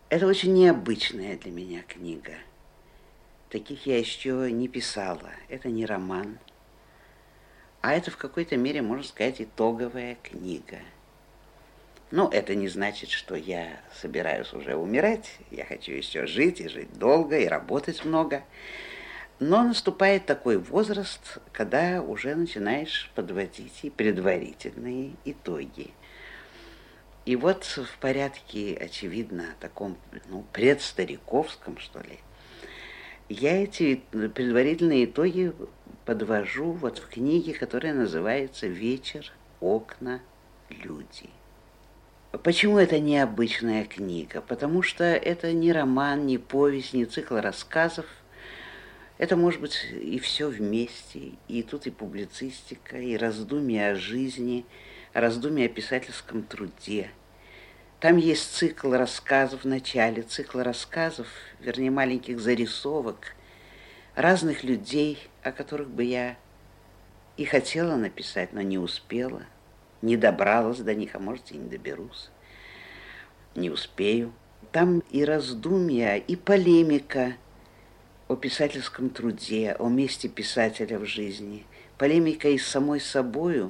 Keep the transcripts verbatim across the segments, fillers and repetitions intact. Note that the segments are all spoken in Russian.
Это очень необычная для меня книга. Таких я еще не писала. Это не роман, а это в какой-то мере, можно сказать, итоговая книга. Но это не значит, что я собираюсь уже умирать. Я хочу еще жить, и жить долго, и работать много. Но наступает такой возраст, когда уже начинаешь подводить и предварительные итоги. И вот в порядке, очевидно, таком, ну, предстариковском, что ли, я эти предварительные итоги подвожу вот в книге, которая называется «Вечер, окна, люди». Почему это необычная книга? Потому что это не роман, не повесть, не цикл рассказов. Это может быть и все вместе. И тут и публицистика, и раздумья о жизни, раздумья о писательском труде. Там есть цикл рассказов в начале, цикл рассказов, вернее, маленьких зарисовок разных людей, о которых бы я и хотела написать, но не успела, не добралась до них, а может, и не доберусь, не успею. Там и раздумья, и полемика о писательском труде, о месте писателя в жизни, полемика и с самой собою,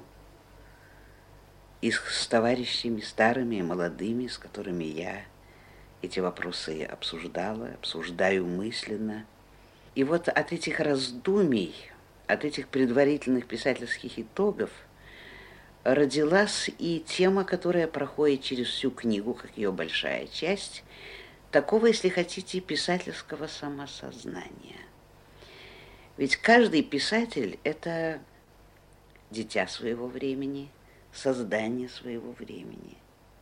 и с товарищами старыми и молодыми, с которыми я эти вопросы обсуждала, обсуждаю мысленно. И вот от этих раздумий, от этих предварительных писательских итогов родилась и тема, которая проходит через всю книгу, как ее большая часть, такого, если хотите, писательского самосознания. Ведь каждый писатель – это дитя своего времени, создание своего времени.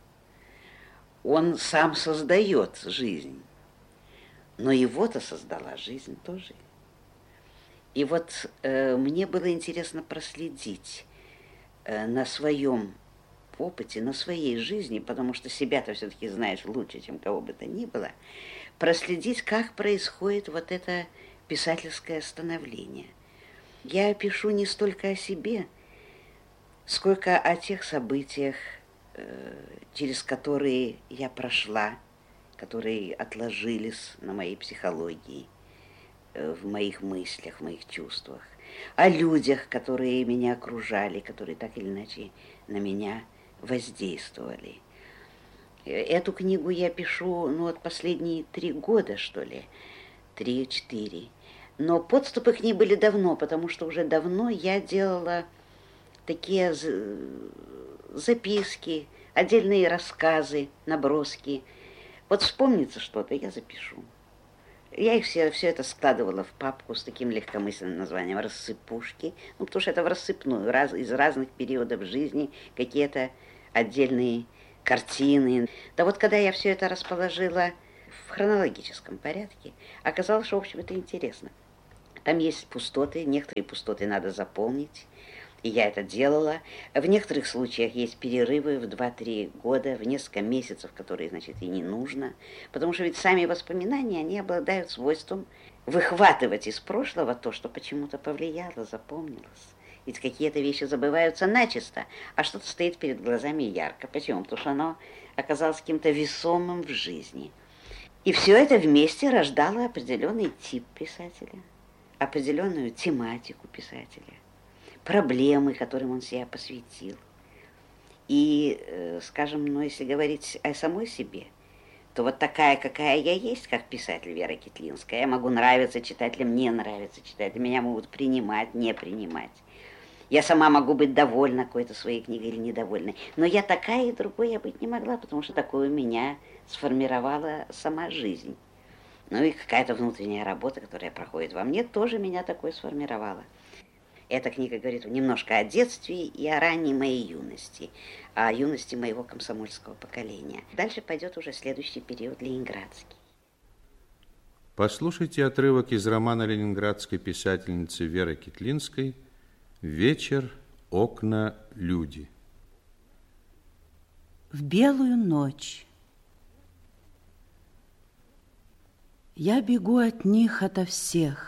Он сам создает жизнь, но его-то создала жизнь тоже. И вот э, мне было интересно проследить э, на своем опыте, на своей жизни, потому что себя-то все-таки знаешь лучше, чем кого бы то ни было, проследить, как происходит вот это писательское становление. Я пишу не столько о себе, сколько о тех событиях, через которые я прошла, которые отложились на моей психологии, в моих мыслях, в моих чувствах, о людях, которые меня окружали, которые так или иначе на меня воздействовали. Эту книгу я пишу, ну, вот последние три года, что ли, три-четыре. Но подступы к ней были давно, потому что уже давно я делала такие записки, отдельные рассказы, наброски. Вот вспомнится что-то, я запишу. Я их все, все это складывала в папку с таким легкомысленным названием «Рассыпушки», ну, потому что это в рассыпную, раз, из разных периодов жизни, какие-то отдельные картины. Да вот когда я все это расположила в хронологическом порядке, оказалось, что, в общем, это интересно. Там есть пустоты, некоторые пустоты надо заполнить, и я это делала. В некоторых случаях есть перерывы в два-три года, в несколько месяцев, которые, значит, и не нужно. Потому что ведь сами воспоминания, они обладают свойством выхватывать из прошлого то, что почему-то повлияло, запомнилось. Ведь какие-то вещи забываются начисто, а что-то стоит перед глазами ярко. Почему? Потому что оно оказалось каким-то весомым в жизни. И все это вместе рождало определенный тип писателя, определенную тематику писателя, проблемы, которым он себя посвятил. И, скажем, ну, если говорить о самой себе, то вот такая, какая я есть, как писатель Вера Китлинская, я могу нравиться читателям, не нравиться читателям, меня могут принимать, не принимать. Я сама могу быть довольна какой-то своей книгой или недовольной, но я такая и другой я быть не могла, потому что такое у меня сформировала сама жизнь. Ну и какая-то внутренняя работа, которая проходит во мне, тоже меня такой сформировала. Эта книга говорит немножко о детстве и о ранней моей юности, о юности моего комсомольского поколения. Дальше пойдет уже следующий период ленинградский. Послушайте отрывок из романа ленинградской писательницы Веры Китлинской «Вечер, окна, люди». В белую ночь я бегу от них, ото всех.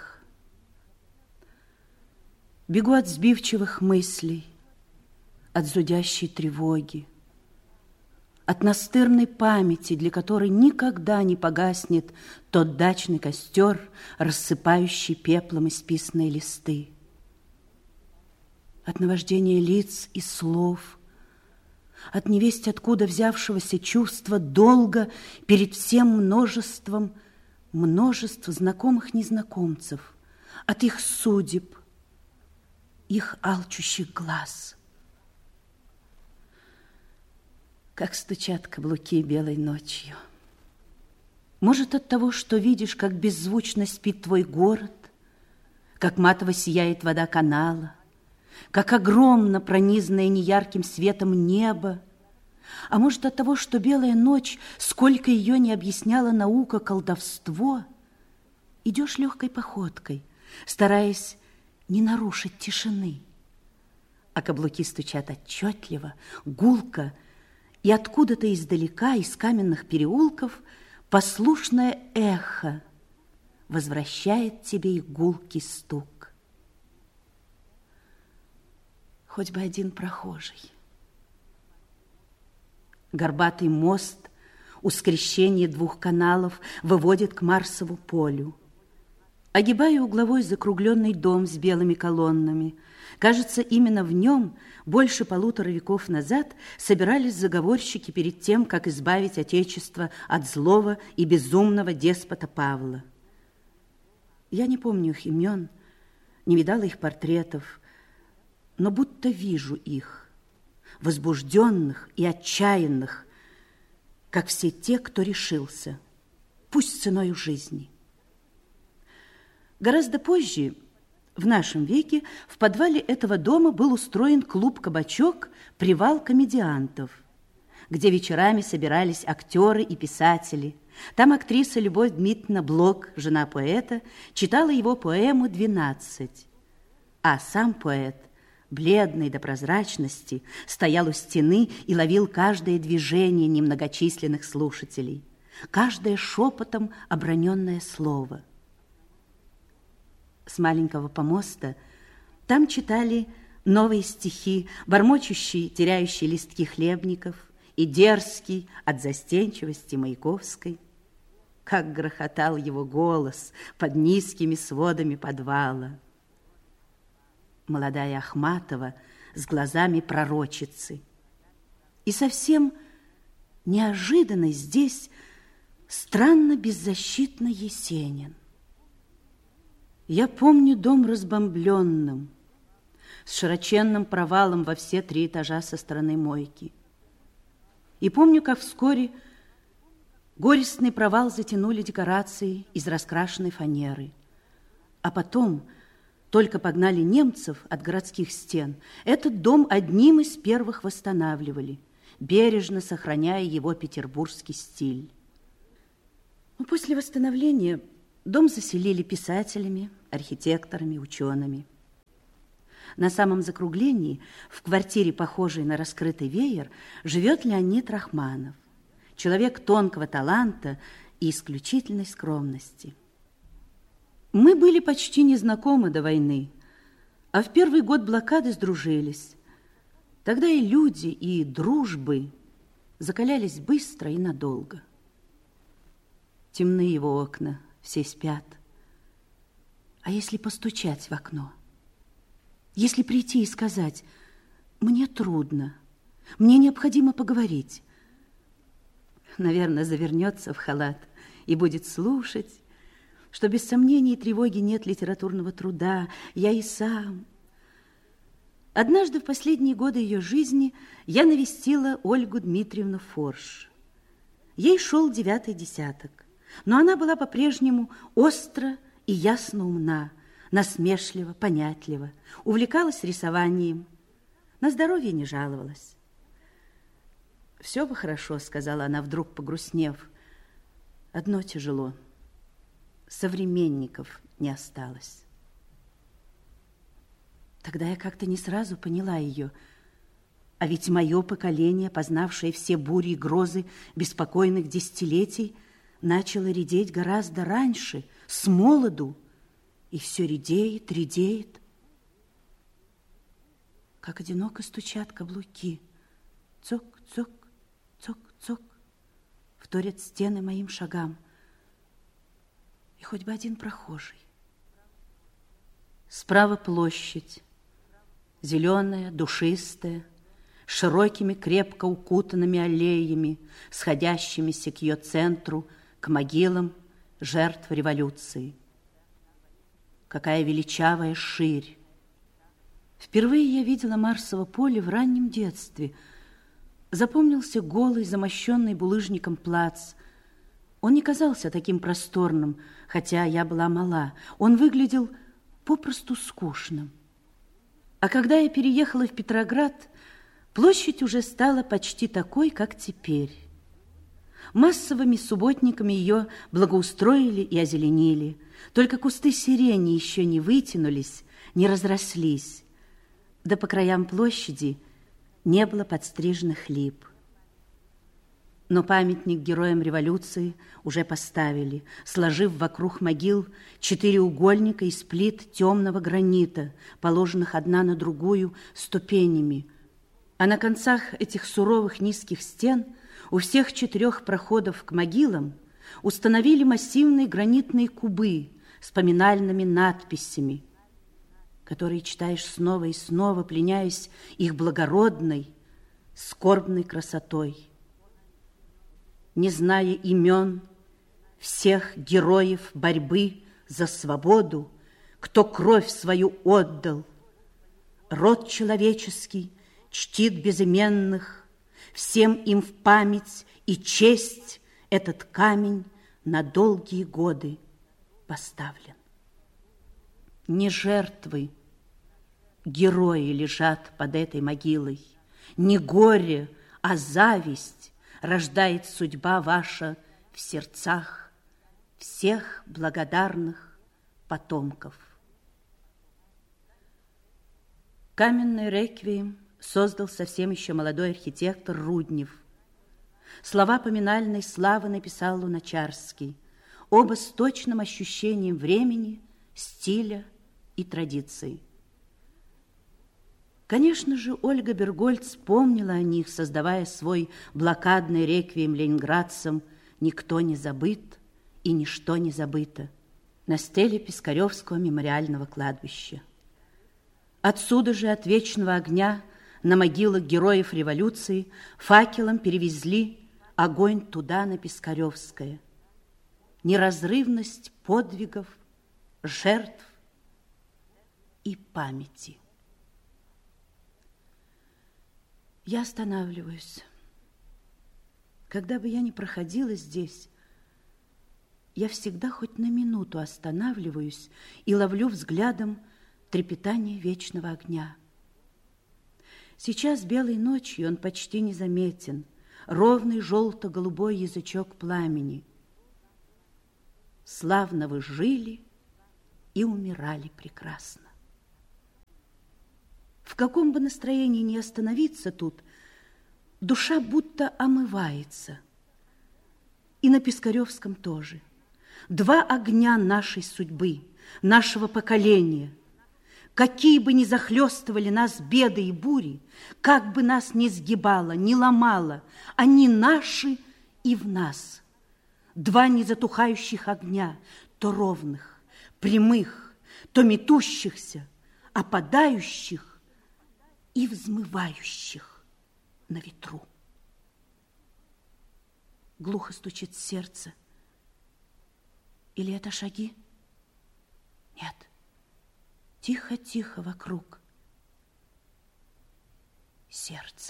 Бегу от сбивчивых мыслей, от зудящей тревоги, от настырной памяти, для которой никогда не погаснет тот дачный костер, рассыпающий пеплом исписанные листы. От наваждения лиц и слов, от невесть откуда взявшегося чувства долга перед всем множеством, множество знакомых незнакомцев, от их судеб, их алчущих глаз. Как стучат каблуки белой ночью. Может, от того, что видишь, как беззвучно спит твой город, как матово сияет вода канала, как огромно пронизанное неярким светом небо, а может, от того, что белая ночь, сколько ее не объясняла наука, колдовство, идешь легкой походкой, стараясь не нарушить тишины, а каблуки стучат отчетливо, гулко, и откуда-то издалека, из каменных переулков, послушное эхо возвращает тебе их гулкий стук. Хоть бы один прохожий. Горбатый мост у скрещения двух каналов выводит к Марсову полю. Огибаю угловой закругленный дом с белыми колоннами. Кажется, именно в нем больше полутора веков назад собирались заговорщики перед тем, как избавить Отечество от злого и безумного деспота Павла. Я не помню их имен, не видала их портретов, но будто вижу их, возбужденных и отчаянных, как все те, кто решился, пусть ценою жизни. Гораздо позже, в нашем веке, в подвале этого дома был устроен клуб-кабачок «Привал комедиантов», где вечерами собирались актеры и писатели. Там актриса Любовь Дмитриевна Блок, жена поэта, читала его поэму «Двенадцать». А сам поэт, бледный до прозрачности, стоял у стены и ловил каждое движение немногочисленных слушателей, каждое шепотом оброненное слово. С маленького помоста там читали новые стихи, бормочущий, теряющий листки Хлебников и дерзкий от застенчивости Маяковской. Как грохотал его голос под низкими сводами подвала. Молодая Ахматова с глазами пророчицы. И совсем неожиданно здесь странно беззащитно Есенин. Я помню дом разбомбленным, с широченным провалом во все три этажа со стороны мойки. И помню, как вскоре горестный провал затянули декорации из раскрашенной фанеры. А потом только погнали немцев от городских стен. Этот дом одним из первых восстанавливали, бережно сохраняя его петербургский стиль. Но после восстановления дом заселили писателями, архитекторами, учеными. На самом закруглении, в квартире, похожей на раскрытый веер, живет Леонид Рахманов, человек тонкого таланта и исключительной скромности. Мы были почти незнакомы до войны, а в первый год блокады сдружились. Тогда и люди, и дружбы закалялись быстро и надолго. Темны его окна, все спят. А если постучать в окно? Если прийти и сказать: «Мне трудно, мне необходимо поговорить», наверное, завернется в халат и будет слушать, что без сомнений и тревоги нет литературного труда, я и сам. Однажды в последние годы ее жизни я навестила Ольгу Дмитриевну Форш. Ей шел девятый десяток, но она была по-прежнему остро и ясно умна, насмешлива, понятлива, увлекалась рисованием, на здоровье не жаловалась. «Все бы хорошо», — сказала она, вдруг погрустнев. «Одно тяжело. Современников не осталось». Тогда я как-то не сразу поняла ее. А ведь мое поколение, познавшее все бури и грозы беспокойных десятилетий, начало редеть гораздо раньше, с молоду, и все редеет, редеет. Как одиноко стучат каблуки. Цок, цок, цок, цок, вторят стены моим шагам. И хоть бы один прохожий. Справа площадь, зеленая, душистая, с широкими, крепко укутанными аллеями, сходящимися к ее центру, к могилам жертв революции. Какая величавая ширь! Впервые я видела Марсово поле в раннем детстве. Запомнился голый, замощенный булыжником плац. Он не казался таким просторным, хотя я была мала. Он выглядел попросту скучным. А когда я переехала в Петроград, площадь уже стала почти такой, как теперь. Массовыми субботниками ее благоустроили и озеленили. Только кусты сирени еще не вытянулись, не разрослись. Да по краям площади не было подстриженных лип. Но памятник героям революции уже поставили, сложив вокруг могил четыреугольника из плит темного гранита, положенных одна на другую ступенями. А на концах этих суровых низких стен у всех четырех проходов к могилам установили массивные гранитные кубы с поминальными надписями, которые читаешь снова и снова, пленяясь их благородной, скорбной красотой. Не зная имен всех героев борьбы за свободу, кто кровь свою отдал, род человеческий чтит безыменных, всем им в память и честь этот камень на долгие годы поставлен. Не жертвы, герои лежат под этой могилой, не горе, а зависть рождает судьба ваша в сердцах всех благодарных потомков. Каменный реквием создал совсем еще молодой архитектор Руднев. Слова поминальной славы написал Луначарский, оба с точным ощущением времени, стиля и традиций. Конечно же, Ольга Бергольц помнила о них, создавая свой блокадный реквием ленинградцам «Никто не забыт и ничто не забыто» на стеле Пискаревского мемориального кладбища. Отсюда же, от вечного огня, на могилах героев революции факелом перевезли огонь туда, на Пискаревское. Неразрывность подвигов, жертв и памяти. Я останавливаюсь. Когда бы я ни проходила здесь, я всегда хоть на минуту останавливаюсь и ловлю взглядом трепетание вечного огня. Сейчас белой ночью он почти незаметен, ровный желто-голубой язычок пламени. Славно вы жили и умирали прекрасно. В каком бы настроении ни остановиться тут, душа будто омывается. И на Пискаревском тоже. Два огня нашей судьбы, нашего поколения. Какие бы ни захлестывали нас беды и бури, как бы нас ни сгибало, ни ломало, они наши и в нас. Два незатухающих огня, то ровных, прямых, то метущихся, опадающих и взмывающих на ветру. Глухо стучит сердце. Или это шаги? Нет. Тихо-тихо вокруг. Сердце.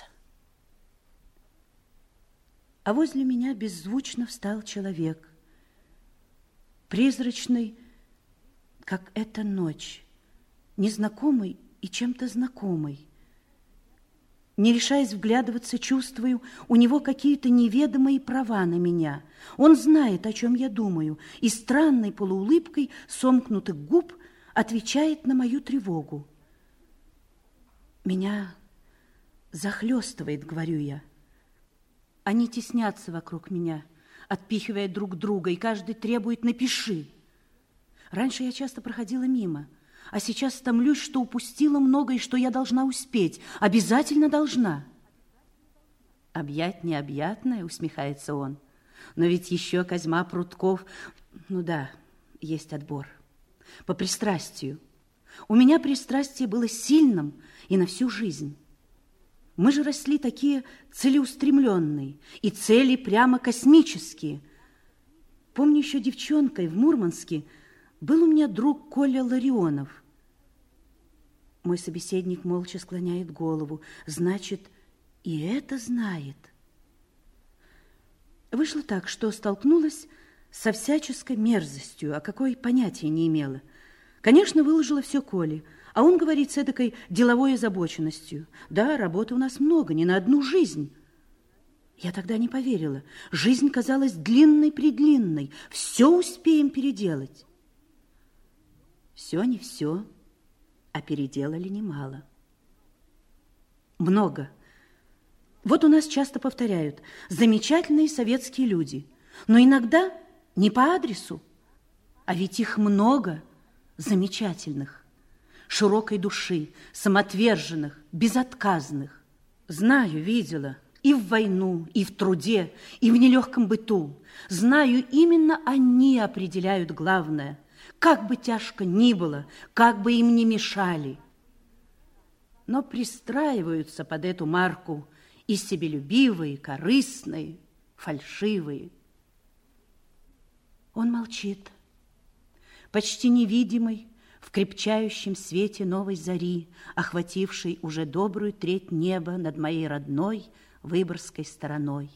А возле меня беззвучно встал человек. Призрачный, как эта ночь. Незнакомый и чем-то знакомый. Не решаясь вглядываться, чувствую, у него какие-то неведомые права на меня. Он знает, о чем я думаю, и странной полуулыбкой сомкнутых губ отвечает на мою тревогу. Меня захлестывает, говорю я. Они теснятся вокруг меня, отпихивая друг друга, и каждый требует «напиши». Раньше я часто проходила мимо, а сейчас томлюсь, что упустила много и что я должна успеть, обязательно должна. Объять необъятное, усмехается он. Но ведь еще Козьма Прутков... Ну да, есть отбор. По пристрастию. У меня пристрастие было сильным и на всю жизнь. Мы же росли такие целеустремленные, и цели прямо космические. Помню, еще девчонкой в Мурманске был у меня друг Коля Ларионов. Мой собеседник молча склоняет голову. Значит, и это знает. Вышло так, что столкнулась со всяческой мерзостью, о какой понятия не имела. Конечно, выложила все Коле, а он говорит с эдакой деловой озабоченностью. Да, работы у нас много, не на одну жизнь. Я тогда не поверила. Жизнь казалась длинной-предлинной. Все успеем переделать. Все не все, а переделали немало. Много. Вот у нас часто повторяют: замечательные советские люди. Но иногда не по адресу. А ведь их много замечательных, широкой души, самоотверженных, безотказных. Знаю, видела и в войну, и в труде, и в нелегком быту. Знаю, именно они определяют главное. Как бы тяжко ни было, как бы им ни мешали. Но пристраиваются под эту марку и себелюбивые, корыстные, фальшивые. Он молчит, почти невидимый, в крепчающем свете новой зари, охватившей уже добрую треть неба над моей родной Выборгской стороной.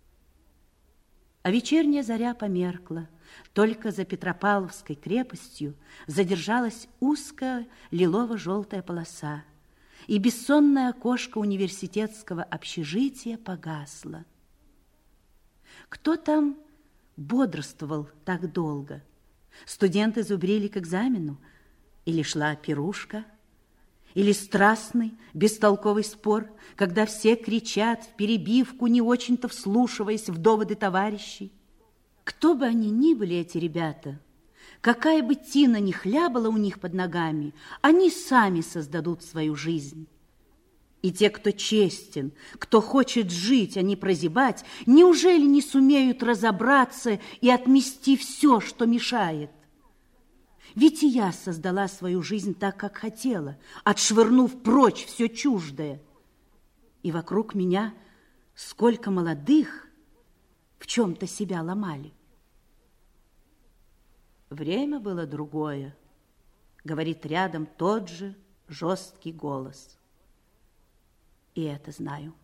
А вечерняя заря померкла, только за Петропавловской крепостью задержалась узкая лилово-желтая полоса, и бессонное окошко университетского общежития погасло. Кто там бодрствовал так долго? Студенты зубрили к экзамену? Или шла пирушка? Или страстный, бестолковый спор, когда все кричат в перебивку, не очень-то вслушиваясь в доводы товарищей? Кто бы они ни были, эти ребята, какая бы тина ни хлябала у них под ногами, они сами создадут свою жизнь. И те, кто честен, кто хочет жить, а не прозябать, неужели не сумеют разобраться и отмести все, что мешает? Ведь и я создала свою жизнь так, как хотела, отшвырнув прочь все чуждое. И вокруг меня сколько молодых в чем-то себя ломали. Время было другое, говорит рядом тот же жесткий голос. И это знаю.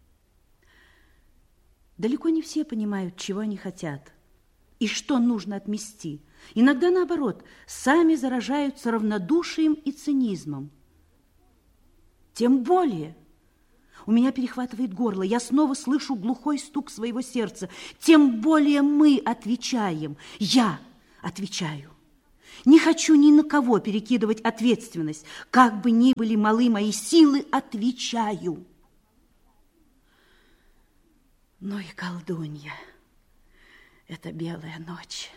Далеко не все понимают, чего они хотят и что нужно отмести. Иногда, наоборот, сами заражаются равнодушием и цинизмом. Тем более, у меня перехватывает горло, я снова слышу глухой стук своего сердца. Тем более мы отвечаем, я отвечаю. Не хочу ни на кого перекидывать ответственность. Как бы ни были малы мои силы, отвечаю. Ну и колдунья, это белая ночь.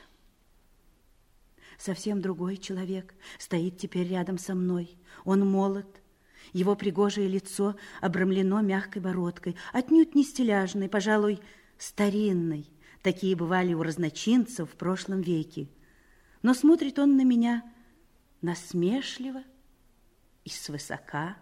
Совсем другой человек стоит теперь рядом со мной. Он молод, его пригожее лицо обрамлено мягкой бородкой, отнюдь не стиляжной, пожалуй, старинной. Такие бывали у разночинцев в прошлом веке. Но смотрит он на меня насмешливо и свысока.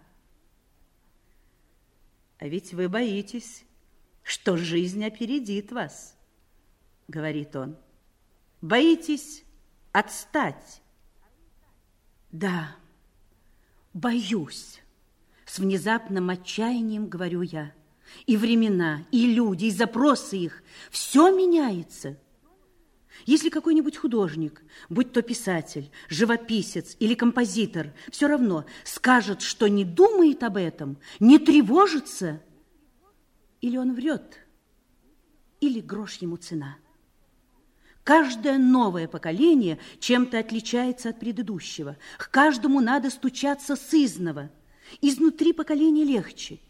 А ведь вы боитесь, что жизнь опередит вас, говорит он. Боитесь отстать? Да, боюсь. С внезапным отчаянием говорю я. И времена, и люди, и запросы их, все меняется. Если какой-нибудь художник, будь то писатель, живописец или композитор, все равно скажет, что не думает об этом, не тревожится, или он врет, или грош ему цена. Каждое новое поколение чем-то отличается от предыдущего. К каждому надо стучаться сызнова. Изнутри поколения легче.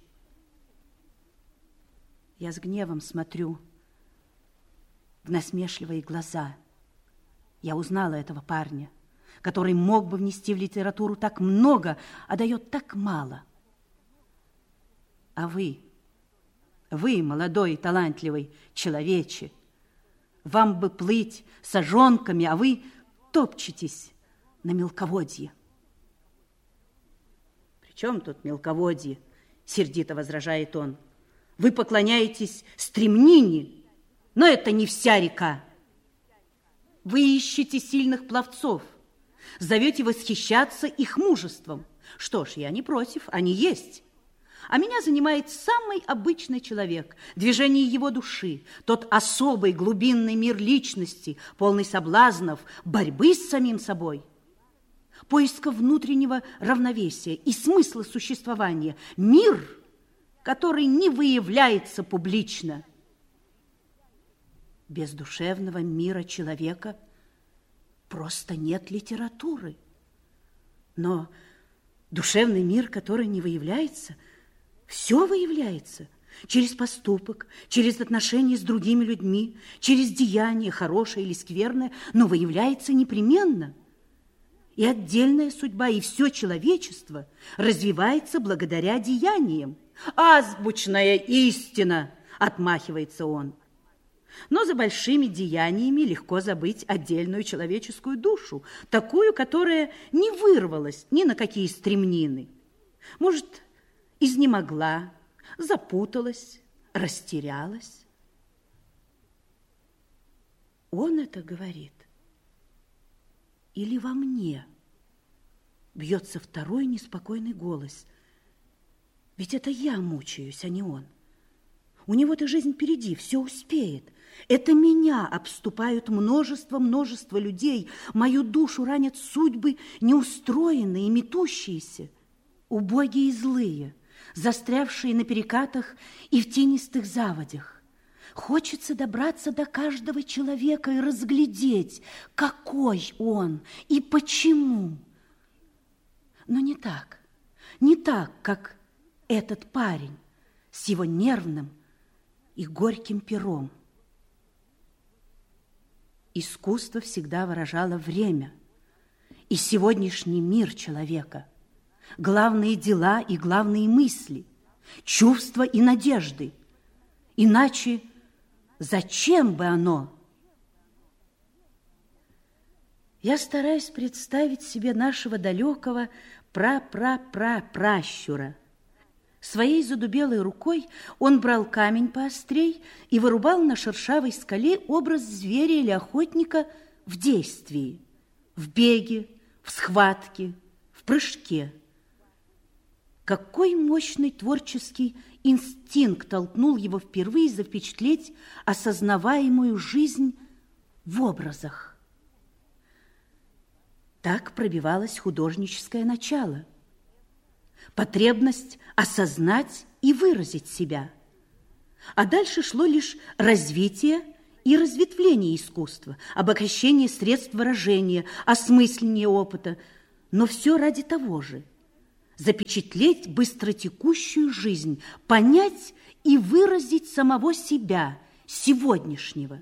Я с гневом смотрю в насмешливые глаза. Я узнала этого парня, который мог бы внести в литературу так много, а дает так мало. А вы Вы, молодой и талантливый человече, вам бы плыть сажонками, а вы топчетесь на мелководье. При чем тут мелководье? Сердито возражает он. Вы поклоняетесь стремнине, но это не вся река. Вы ищете сильных пловцов, зовете восхищаться их мужеством. Что ж, я не против, они есть. А меня занимает самый обычный человек, движение его души, тот особый глубинный мир личности, полный соблазнов, борьбы с самим собой, поиска внутреннего равновесия и смысла существования. Мир, который не выявляется публично. Без душевного мира человека просто нет литературы. Но душевный мир, который не выявляется, все выявляется через поступок, через отношения с другими людьми, через деяние, хорошее или скверное, но выявляется непременно. И отдельная судьба, и все человечество развивается благодаря деяниям. Азбучная истина, отмахивается он. Но за большими деяниями легко забыть отдельную человеческую душу, такую, которая не вырвалась ни на какие стремнины. Может, изнемогла, запуталась, растерялась. Он это говорит. Или во мне бьется второй неспокойный голос. Ведь это я мучаюсь, а не он. У него-то жизнь впереди, все успеет. Это меня обступают множество-множество людей. Мою душу ранят судьбы неустроенные и метущиеся, убогие и злые, застрявшие на перекатах и в тенистых заводях. Хочется добраться до каждого человека и разглядеть, какой он и почему. Но не так, не так, как этот парень с его нервным и горьким пером. Искусство всегда выражало время и сегодняшний мир человека, главные дела и главные мысли, чувства и надежды. Иначе зачем бы оно? Я стараюсь представить себе нашего далекого пра-пра-пра-пращура. Своей задубелой рукой он брал камень поострей и вырубал на шершавой скале образ зверя или охотника в действии, в беге, в схватке, в прыжке. Какой мощный творческий инстинкт толкнул его впервые запечатлеть осознаваемую жизнь в образах. Так пробивалось художническое начало. Потребность осознать и выразить себя. А дальше шло лишь развитие и разветвление искусства, обогащение средств выражения, осмысление опыта, но все ради того же – запечатлеть быстротекущую жизнь, понять и выразить самого себя, сегодняшнего.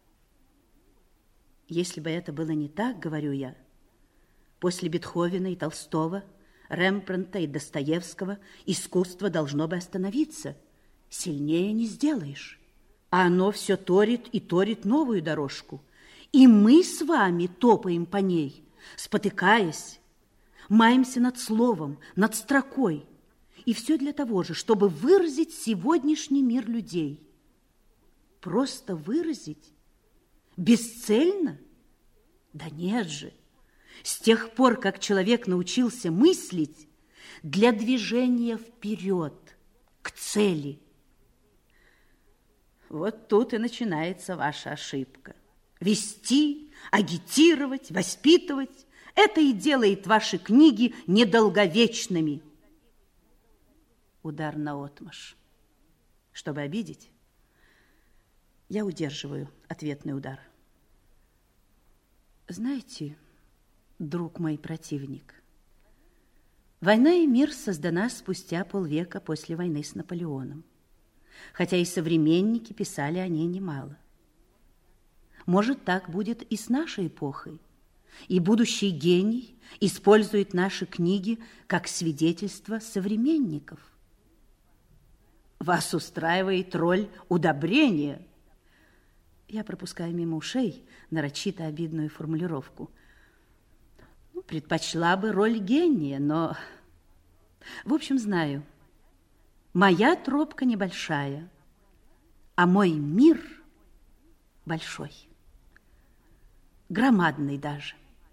Если бы это было не так, говорю я, после Бетховена и Толстого, Рембрандта и Достоевского искусство должно бы остановиться. Сильнее не сделаешь. А оно все торит и торит новую дорожку. И мы с вами топаем по ней, спотыкаясь, маемся над словом, над строкой. И все для того же, чтобы выразить сегодняшний мир людей. Просто выразить? Бесцельно? Да нет же. С тех пор, как человек научился мыслить, для движения вперед, к цели. Вот тут и начинается ваша ошибка. Вести, агитировать, воспитывать – это и делает ваши книги недолговечными. Удар наотмашь. Чтобы обидеть, я удерживаю ответный удар. Знаете, друг мой противник, «Война и мир» создана спустя полвека после войны с Наполеоном, хотя и современники писали о ней немало. Может, так будет и с нашей эпохой, и будущий гений использует наши книги как свидетельство современников. Вас устраивает роль удобрения. Я пропускаю мимо ушей нарочито обидную формулировку. Ну, предпочла бы роль гения, но... В общем, знаю, моя тропка небольшая, а мой мир большой, громадный даже.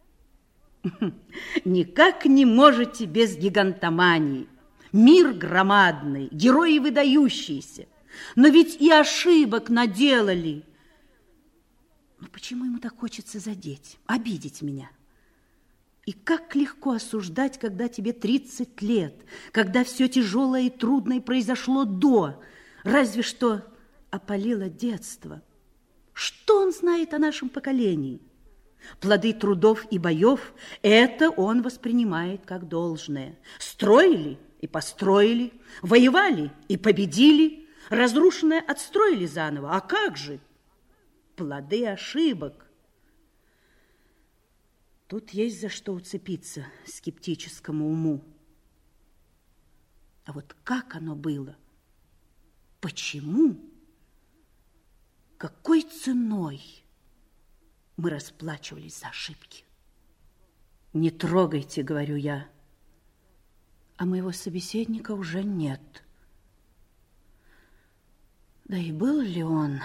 Никак не можете без гигантомании. Мир громадный, герои выдающиеся, но ведь и ошибок наделали. Но почему ему так хочется задеть, обидеть меня? И как легко осуждать, когда тебе тридцать лет, когда все тяжелое и трудное произошло до, разве что опалило детство. Что он знает о нашем поколении? Плоды трудов и боев – это он воспринимает как должное. Строили и построили, воевали и победили, разрушенное отстроили заново. А как же? Плоды ошибок. Тут есть за что уцепиться скептическому уму. А вот как оно было? Почему? Какой ценой мы расплачивались за ошибки? Не трогайте, говорю я. А моего собеседника уже нет. Да и был ли он?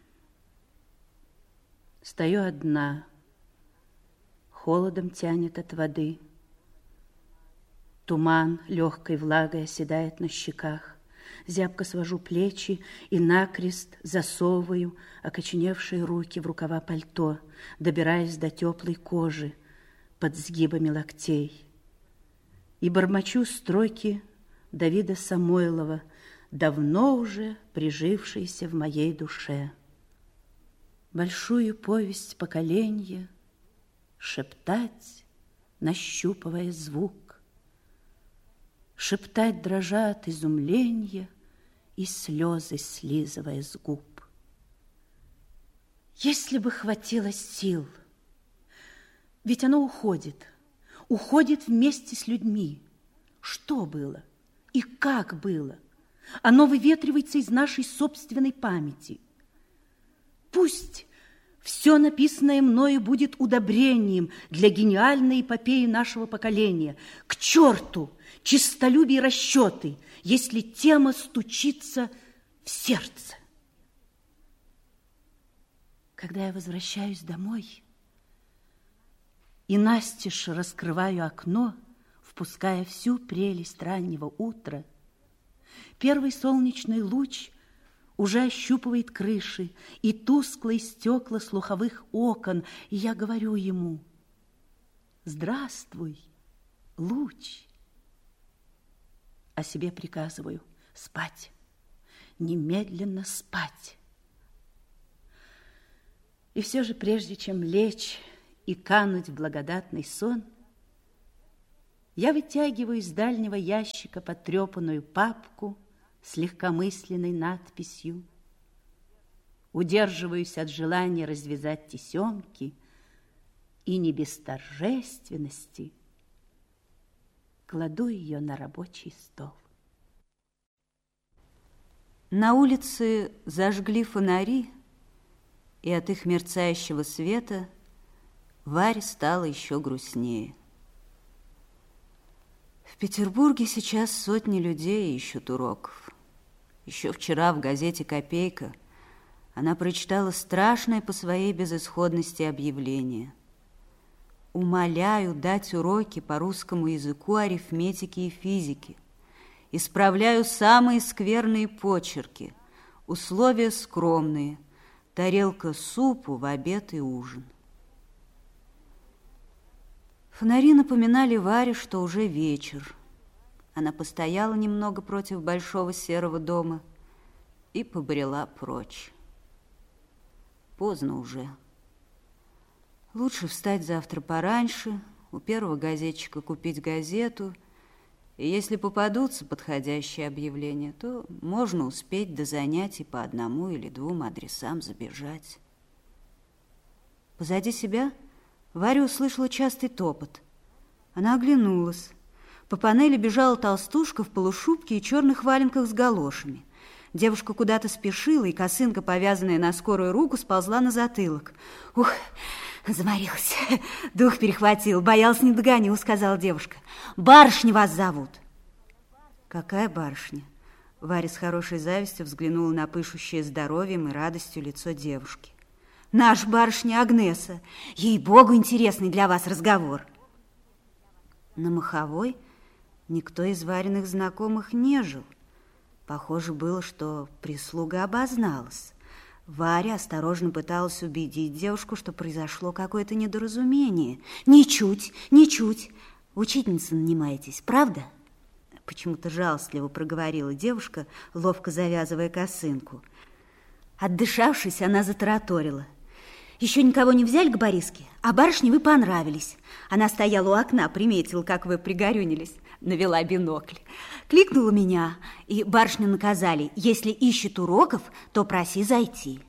Стою одна. Холодом тянет от воды. Туман легкой влагой оседает на щеках. Зябко свожу плечи и накрест засовываю окоченевшие руки в рукава пальто, добираясь до теплой кожи под сгибами локтей. И бормочу строки Давида Самойлова, давно уже прижившиеся в моей душе. Большую повесть поколенья шептать, нащупывая звук, шептать, дрожа от изумления и слезы слизывая с губ. Если бы хватило сил, ведь оно уходит, уходит вместе с людьми. Что было и как было? Оно выветривается из нашей собственной памяти. Пусть все написанное мною будет удобрением для гениальной эпопеи нашего поколения. К черту честолюбие и расчеты, если тема стучится в сердце. Когда я возвращаюсь домой и настежь раскрываю окно, впуская всю прелесть раннего утра, первый солнечный луч уже ощупывает крыши и тусклые стекла слуховых окон, и я говорю ему: «Здравствуй, луч!» А себе приказываю: спать, немедленно спать. И все же, прежде чем лечь и кануть в благодатный сон, я вытягиваю из дальнего ящика потрепанную папку с легкомысленной надписью, удерживаюсь от желания развязать тесемки и не без торжественности кладу ее на рабочий стол. На улице зажгли фонари, и от их мерцающего света Варе стало еще грустнее. В Петербурге сейчас сотни людей ищут уроков. Еще вчера в газете «Копейка» она прочитала страшное по своей безысходности объявление: «Умоляю дать уроки по русскому языку, арифметике и физике. Исправляю самые скверные почерки. Условия скромные. Тарелка супу в обед и ужин». Фонари напоминали Варе, что уже вечер. Она постояла немного против большого серого дома и побрела прочь. Поздно уже. Лучше встать завтра пораньше, у первого газетчика купить газету, и если попадутся подходящие объявления, то можно успеть до занятий по одному или двум адресам забежать. Позади себя Варя услышала частый топот. Она оглянулась. По панели бежала толстушка в полушубке и черных валенках с галошами. Девушка куда-то спешила, и косынка, повязанная на скорую руку, сползла на затылок. Ух, заморилась, дух перехватил, боялась не догоню, сказала девушка. Барышня вас зовут. Какая барышня? Варя с хорошей завистью взглянула на пышущее здоровьем и радостью лицо девушки. Наша барышня Агнеса. Ей-богу, интересный для вас разговор. На Маховой никто из Вариных знакомых не жил. Похоже было, что прислуга обозналась. Варя осторожно пыталась убедить девушку, что произошло какое-то недоразумение. Ничуть, ничуть. Учительница нанимаетесь, правда? Почему-то жалостливо проговорила девушка, ловко завязывая косынку. Отдышавшись, она затараторила. Еще никого не взяли к Бориске, а барышне вы понравились. Она стояла у окна, приметила, как вы пригорюнились, навела бинокль. Кликнула меня, и барышню наказали. Если ищет уроков, то проси зайти.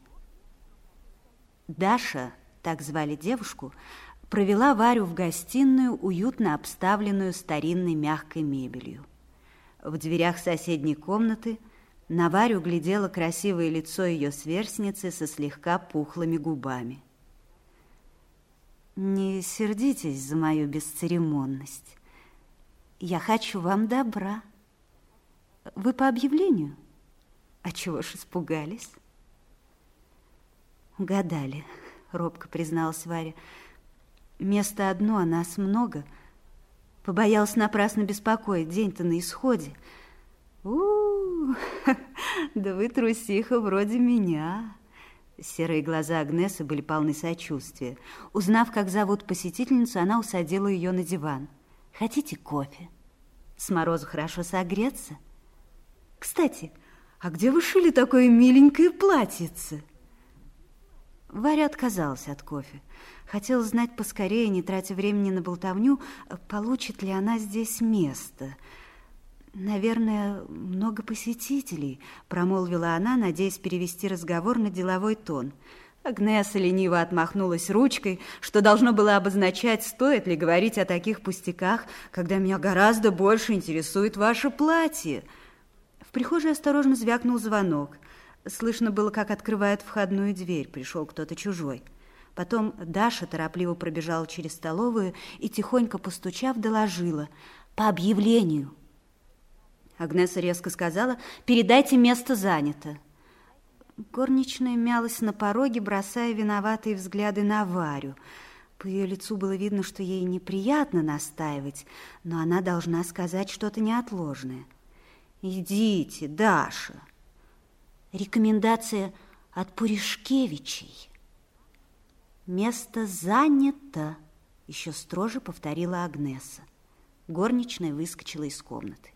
Даша, так звали девушку, провела Варю в гостиную, уютно обставленную старинной мягкой мебелью. В дверях соседней комнаты на Варю глядело красивое лицо ее сверстницы со слегка пухлыми губами. Не сердитесь за мою бесцеремонность. Я хочу вам добра. Вы по объявлению? А чего ж испугались? Угадали, робко призналась Варя. Место одно, а нас много. Побоялась напрасно беспокоить, день-то на исходе. У-у-у, да вы трусиха вроде меня. Серые глаза Агнесы были полны сочувствия. Узнав, как зовут посетительницу, она усадила ее на диван. Хотите кофе? С морозу хорошо согреться. Кстати, а где вы шили такое миленькое платьице? Варя отказалась от кофе. Хотела знать поскорее, не тратя времени на болтовню, получит ли она здесь место. Наверное, много посетителей, промолвила она, надеясь перевести разговор на деловой тон. Агнеса лениво отмахнулась ручкой, что должно было обозначать, стоит ли говорить о таких пустяках, когда меня гораздо больше интересует ваше платье. В прихожей осторожно звякнул звонок. Слышно было, как открывает входную дверь. Пришел кто-то чужой. Потом Даша торопливо пробежала через столовую и, тихонько постучав, доложила: по объявлению. Агнеса резко сказала: передайте, место занято. Горничная мялась на пороге, бросая виноватые взгляды на Варю. По ее лицу было видно, что ей неприятно настаивать, но она должна сказать что-то неотложное. Идите, Даша. Рекомендация от Пуришкевичей. Место занято, еще строже повторила Агнеса. Горничная выскочила из комнаты.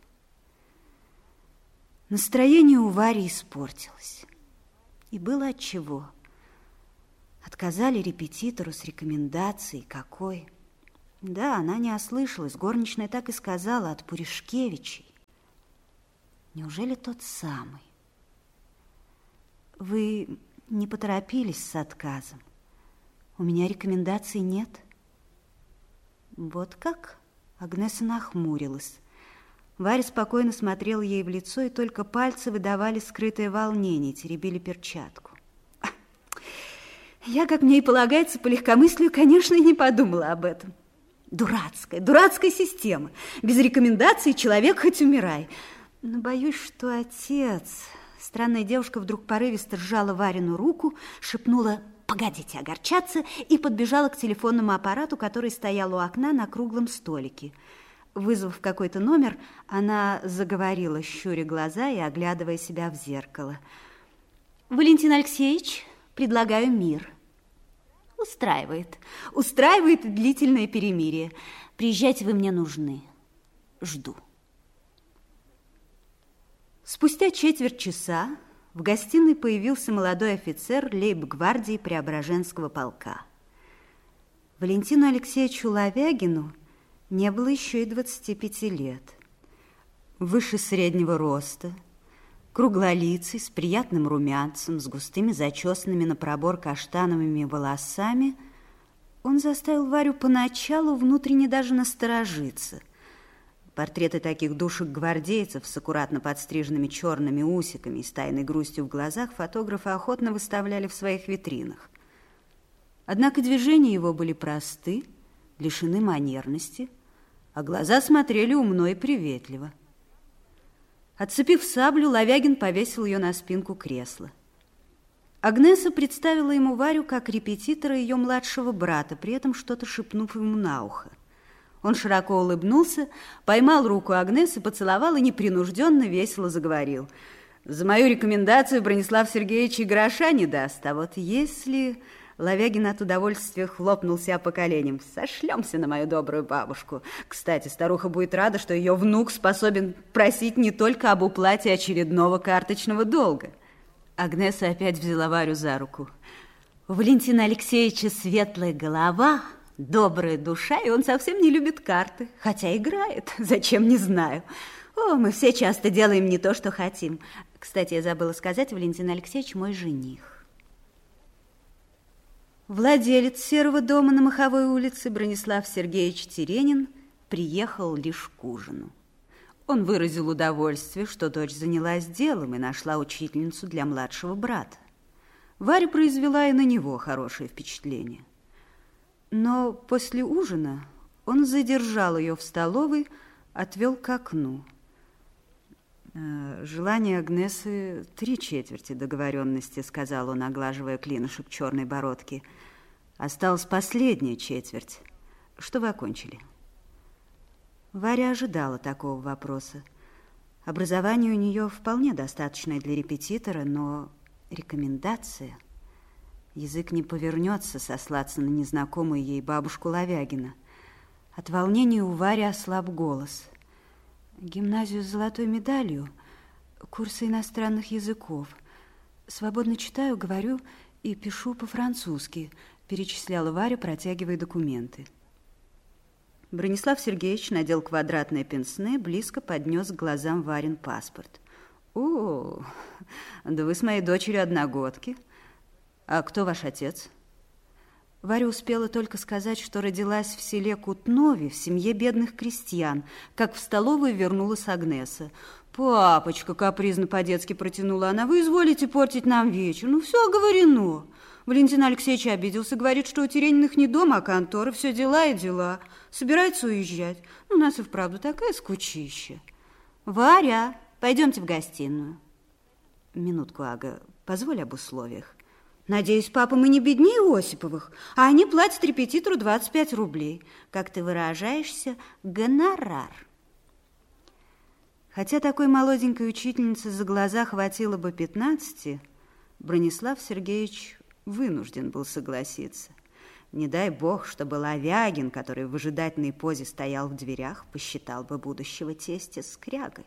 Настроение у Вари испортилось. И было отчего. Отказали репетитору с рекомендацией. Какой? Да, она не ослышалась. Горничная так и сказала: от Пуришкевичей. Неужели тот самый? Вы не поторопились с отказом? У меня рекомендаций нет. Вот как? Агнеса нахмурилась. Варя спокойно смотрела ей в лицо, и только пальцы выдавали скрытое волнение, теребили перчатку. Я, как мне и полагается, по легкомыслию, конечно, и не подумала об этом. Дурацкая, дурацкая система. Без рекомендаций человек хоть умирай. Но боюсь, что отец... Странная девушка вдруг порывисто сжала Варину руку, шепнула: «Погодите огорчаться», и подбежала к телефонному аппарату, который стоял у окна на круглом столике. Вызвав какой-то номер, она заговорила, щуря глаза и оглядывая себя в зеркало. «Валентин Алексеевич, предлагаю мир». «Устраивает. Устраивает длительное перемирие. Приезжайте, вы мне нужны. Жду». Спустя четверть часа в гостиной появился молодой офицер лейб-гвардии Преображенского полка. Валентину Алексеевичу Лавягину не было еще и двадцати пяти лет. Выше среднего роста, круглолицый, с приятным румянцем, с густыми зачесанными на пробор каштановыми волосами, он заставил Варю поначалу внутренне даже насторожиться. Портреты таких душек-гвардейцев с аккуратно подстриженными черными усиками и с тайной грустью в глазах фотографы охотно выставляли в своих витринах. Однако движения его были просты, лишены манерности, а глаза смотрели умно и приветливо. Отцепив саблю, Ловягин повесил ее на спинку кресла. Агнеса представила ему Варю как репетитора ее младшего брата, при этом что-то шепнув ему на ухо. Он широко улыбнулся, поймал руку Агнесы, поцеловал и непринужденно весело заговорил. «За мою рекомендацию Бронислав Сергеевич и гроша не даст, а вот если...» Ловягин от удовольствия хлопнул себя по коленям. «Сошлемся на мою добрую бабушку. Кстати, старуха будет рада, что ее внук способен просить не только об уплате очередного карточного долга». Агнеса опять взяла Варю за руку. «У Валентина Алексеевича светлая голова, добрая душа, и он совсем не любит карты, хотя играет, зачем, не знаю. О, мы все часто делаем не то, что хотим. Кстати, я забыла сказать, Валентин Алексеевич мой жених». Владелец серого дома на Маховой улице Бронислав Сергеевич Теренин приехал лишь к ужину. Он выразил удовольствие, что дочь занялась делом и нашла учительницу для младшего брата. Варя произвела и на него хорошее впечатление. Но после ужина он задержал ее в столовой, отвел к окну. «Желание Агнесы три четверти договоренности», — сказал он, оглаживая клинышек черной бородки. «Осталась последняя четверть. Что вы окончили?» Варя ожидала такого вопроса. Образование у нее вполне достаточное для репетитора, но рекомендация... Язык не повернется сослаться на незнакомую ей бабушку Ловягина. От волнения у Вари ослаб голос. «Гимназию с золотой медалью, курсы иностранных языков. Свободно читаю, говорю и пишу по-французски», перечисляла Варя, протягивая документы. Бронислав Сергеевич надел квадратное пенсне, близко поднес к глазам Варин паспорт. «О, да вы с моей дочерью одногодки. А кто ваш отец?» Варя успела только сказать, что родилась в селе Кутнове, в семье бедных крестьян, как в столовую вернулась Агнеса. «Папочка», — капризно по-детски протянула она, — «вы изволите портить нам вечер. Ну, все оговорено». Валентин Алексеевич обиделся, говорит, что у Терениных не дома, а контора, все дела и дела. Собирается уезжать. Ну, у нас и вправду такая скучища. «Варя, пойдемте в гостиную». «Минутку, Ага, позволь об условиях». «Надеюсь, папа, мы не беднее Осиповых, а они платят репетитору двадцать пять рублей. Как ты выражаешься, гонорар». Хотя такой молоденькой учительнице за глаза хватило бы пятнадцати, Бронислав Сергеевич вынужден был согласиться. Не дай бог, чтобы Ловягин, который в выжидательной позе стоял в дверях, посчитал бы будущего тестя скрягой.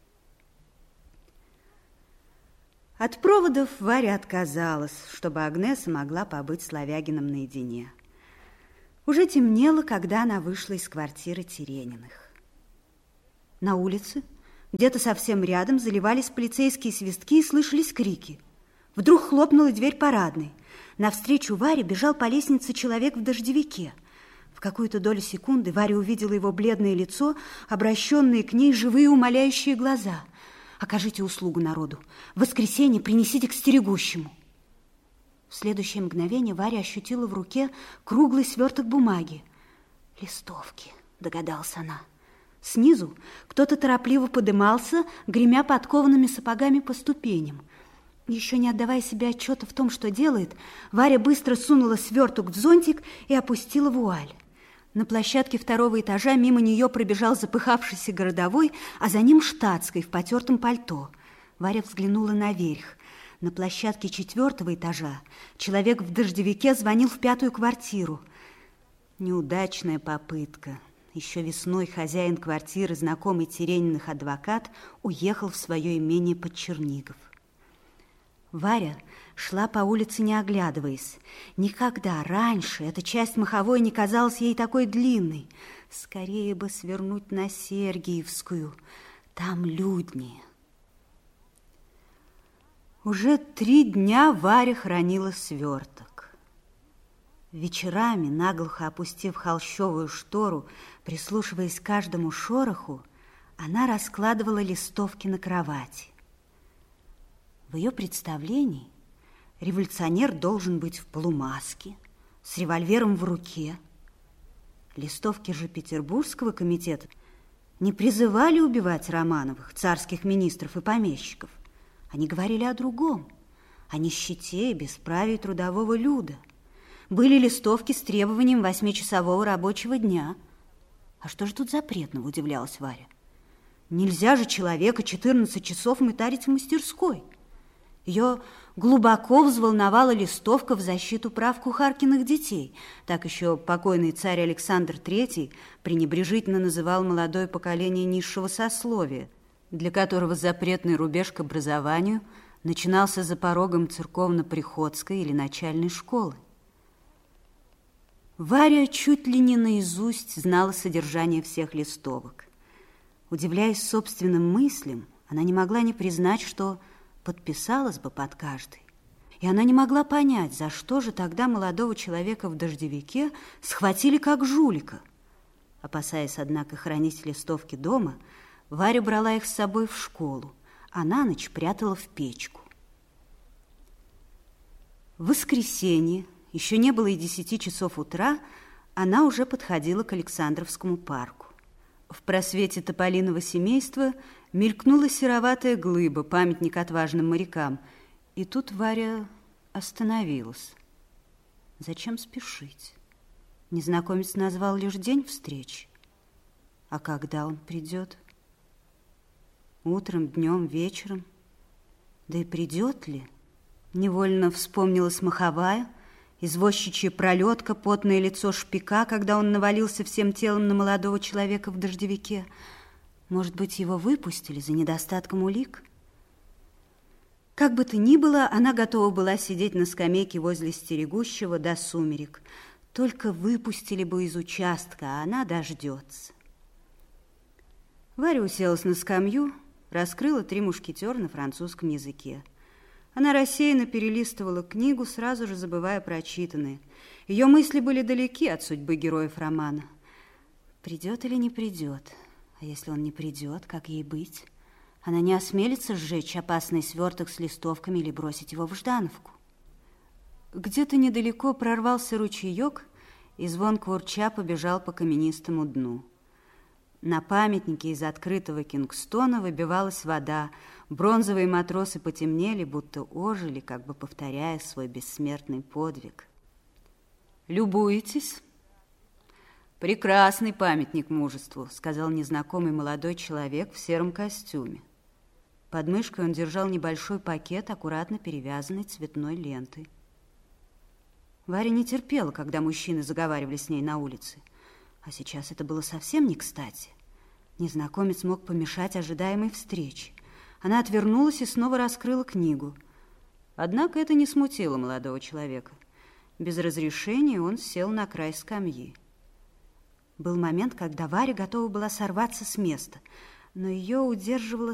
От проводов Варя отказалась, чтобы Агнеса могла побыть с Ловягиным наедине. Уже темнело, когда она вышла из квартиры Терениных. На улице, где-то совсем рядом, заливались полицейские свистки и слышались крики. Вдруг хлопнула дверь парадной. Навстречу Варе бежал по лестнице человек в дождевике. В какую-то долю секунды Варя увидела его бледное лицо, обращенные к ней живые умоляющие глаза. «Окажите услугу народу. В воскресенье принесите к стерегущему». В следующее мгновение Варя ощутила в руке круглый сверток бумаги. «Листовки», — догадалась она. Снизу кто-то торопливо подымался, гремя подкованными сапогами по ступеням. Еще не отдавая себе отчета в том, что делает, Варя быстро сунула сверток в зонтик и опустила вуаль. На площадке второго этажа мимо нее пробежал запыхавшийся городовой, а за ним штатский в потертом пальто. Варя взглянула наверх. На площадке четвертого этажа человек в дождевике звонил в пятую квартиру. Неудачная попытка. Еще весной хозяин квартиры, знакомый Терениных адвокат, уехал в свое имение под Чернигов. Варя шла по улице, не оглядываясь. Никогда раньше эта часть Маховой не казалась ей такой длинной. Скорее бы свернуть на Сергиевскую, там люднее. Уже три дня Варя хранила сверток. Вечерами, наглухо опустив холщовую штору, прислушиваясь к каждому шороху, она раскладывала листовки на кровати. В ее представлении революционер должен быть в полумаске, с револьвером в руке. Листовки же Петербургского комитета не призывали убивать Романовых, царских министров и помещиков. Они говорили о другом, о нищете и бесправии трудового люда. Были листовки с требованием восьмичасового рабочего дня. А что же тут запретного, удивлялась Варя. Нельзя же человека четырнадцать часов мытарить в мастерской. Ее глубоко взволновала листовка в защиту прав кухаркиных детей. Так еще покойный царь Александр Третий пренебрежительно называл молодое поколение низшего сословия, для которого запретный рубеж к образованию начинался за порогом церковно-приходской или начальной школы. Варя чуть ли не наизусть знала содержание всех листовок. Удивляясь собственным мыслям, она не могла не признать, что подписалась бы под каждой. И она не могла понять, за что же тогда молодого человека в дождевике схватили как жулика. Опасаясь, однако, хранить листовки дома, Варя брала их с собой в школу, а на ночь прятала в печку. В воскресенье, еще не было и десяти часов утра, она уже подходила к Александровскому парку. В просвете тополиного семейства мелькнула сероватая глыба, памятник отважным морякам. И тут Варя остановилась. Зачем спешить? Незнакомец назвал лишь день встречи. А когда он придет? Утром, днем, вечером? Да и придет ли? Невольно вспомнилась маховая, извозчичья пролетка, потное лицо шпика, когда он навалился всем телом на молодого человека в дождевике. Может быть, его выпустили за недостатком улик? Как бы то ни было, она готова была сидеть на скамейке возле стерегущего до сумерек. Только выпустили бы из участка, а она дождется. Варя уселась на скамью, раскрыла «Три мушкетера» на французском языке. Она рассеянно перелистывала книгу, сразу же забывая прочитанное. Ее мысли были далеки от судьбы героев романа. Придет или не придет? А если он не придет, как ей быть? Она не осмелится сжечь опасный сверток с листовками или бросить его в Ждановку. Где-то недалеко прорвался ручеек, и звонко урча побежал по каменистому дну. На памятнике из открытого Кингстона выбивалась вода. Бронзовые матросы потемнели, будто ожили, как бы повторяя свой бессмертный подвиг. «Любуетесь?» «Прекрасный памятник мужеству», — сказал незнакомый молодой человек в сером костюме. Под мышкой он держал небольшой пакет, аккуратно перевязанный цветной лентой. Варя не терпела, когда мужчины заговаривали с ней на улице. А сейчас это было совсем не кстати. Незнакомец мог помешать ожидаемой встрече. Она отвернулась и снова раскрыла книгу. Однако это не смутило молодого человека. Без разрешения он сел на край скамьи. Был момент, когда Варя готова была сорваться с места, но ее удерживала